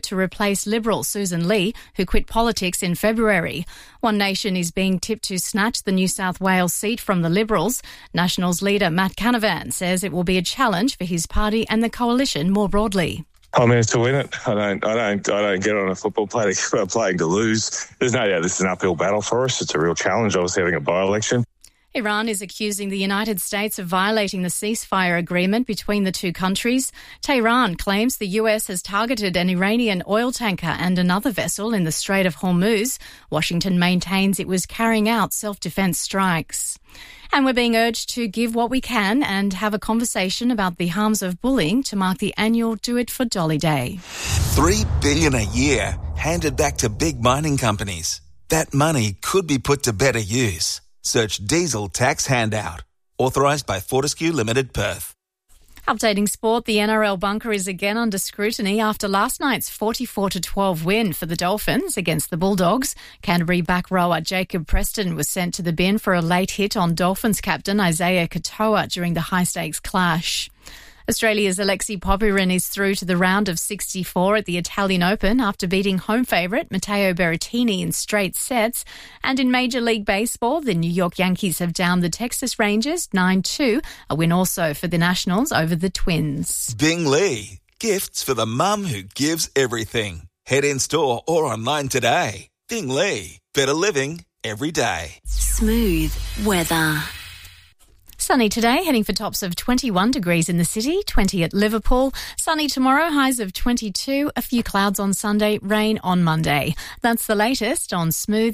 to replace Liberal Susan Lee, who quit politics in February. One Nation is being tipped to snatch the New South Wales seat from the Liberals. Nationals leader Matt Canavan says it will be a challenge for his party and the coalition more broadly. I mean, it's to win it. I don't get on a football playing to lose. There's no doubt this is an uphill battle for us. It's a real challenge, obviously, having a by-election. Iran is accusing the United States of violating the ceasefire agreement between the two countries. Tehran claims the US has targeted an Iranian oil tanker and another vessel in the Strait of Hormuz. Washington maintains it was carrying out self-defense strikes. And we're being urged to give what we can and have a conversation about the harms of bullying to mark the annual Do It for Dolly Day. $3 billion a year handed back to big mining companies. That money could be put to better use. Search Diesel Tax Handout. Authorised by Fortescue Limited, Perth. Updating sport, the NRL bunker is again under scrutiny after last night's 44-12 win for the Dolphins against the Bulldogs. Canterbury back rower Jacob Preston was sent to the bin for a late hit on Dolphins captain Isaiah Katoa during the high-stakes clash. Australia's Alexei Popyrin is through to the round of 64 at the Italian Open after beating home favourite Matteo Berrettini in straight sets. And in Major League Baseball, the New York Yankees have downed the Texas Rangers 9-2, a win also for the Nationals over the Twins. Bing Lee, gifts for the mum who gives everything. Head in store or online today. Bing Lee, better living every day. Smooth weather. Sunny today, heading for tops of 21 degrees in the city, 20 at Liverpool. Sunny tomorrow, highs of 22. A few clouds on Sunday, rain on Monday. That's the latest on Smooth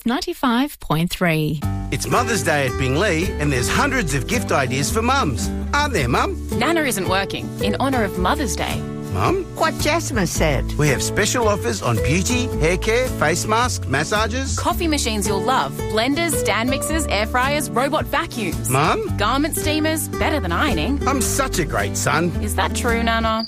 95.3. It's Mother's Day at Binglee, and there's hundreds of gift ideas for mums. Aren't there, Mum? Nana isn't working, in honour of Mother's Day. Mum? What Jasmine said. We have special offers on beauty, hair care, face masks, massages. Coffee machines you'll love. Blenders, stand mixers, air fryers, robot vacuums. Mum? Garment steamers, better than ironing. I'm such a great son. Is that true, Nana?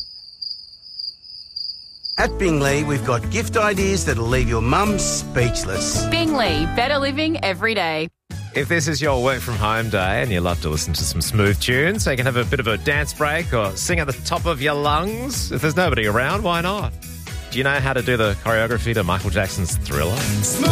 At Binglee, we've got gift ideas that'll leave your mum speechless. Binglee, better living every day. If this is your work from home day and you love to listen to some smooth tunes so you can have a bit of a dance break or sing at the top of your lungs, if there's nobody around, why not? Do you know how to do the choreography to Michael Jackson's Thriller?